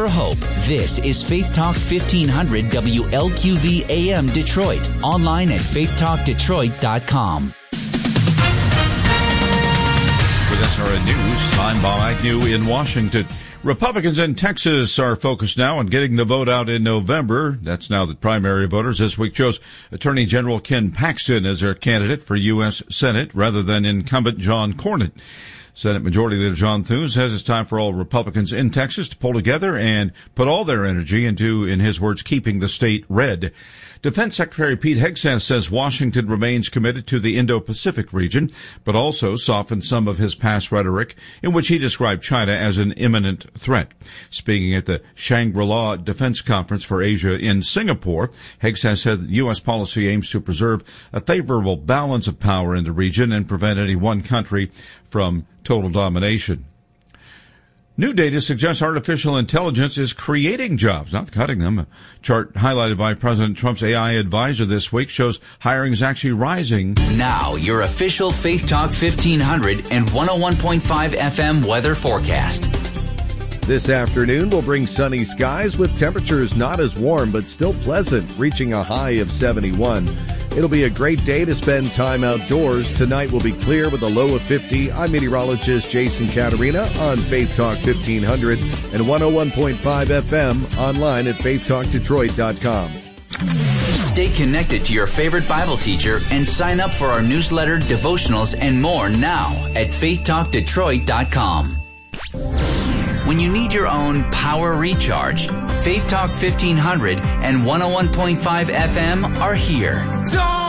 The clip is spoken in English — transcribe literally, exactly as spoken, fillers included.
for hope. This is Faith Talk fifteen hundred W L Q V A M Detroit. Online at faith talk detroit dot com. With S R N News, I'm Bob Agnew in Washington. Republicans in Texas are focused now on getting the vote out in November. That's now that primary voters this week chose Attorney General Ken Paxton as their candidate for U S Senate rather than incumbent John Cornyn. Senate Majority Leader John Thune says it's time for all Republicans in Texas to pull together and put all their energy into, in his words, keeping the state red. Defense Secretary Pete Hegseth says Washington remains committed to the Indo-Pacific region, but also softened some of his past rhetoric in which he described China as an imminent threat. Speaking at the Shangri-La Defense Conference for Asia in Singapore, Hegseth said that U S policy aims to preserve a favorable balance of power in the region and prevent any one country from total domination. New data suggests artificial intelligence is creating jobs, not cutting them. A chart highlighted by President Trump's A I advisor this week shows hiring is actually rising. Now, your official Faith Talk fifteen hundred and one oh one point five F M weather forecast. This afternoon will bring sunny skies with temperatures not as warm but still pleasant, reaching a high of seventy-one. It'll be a great day to spend time outdoors. Tonight will be clear with a low of fifty. I'm meteorologist Jason Caterina on Faith Talk fifteen hundred and one oh one point five F M, online at faith talk detroit dot com. Stay connected to your favorite Bible teacher and sign up for our newsletter, devotionals, and more now at faith talk detroit dot com. When you need your own power recharge, Faith Talk fifteen hundred and one oh one point five F M are here.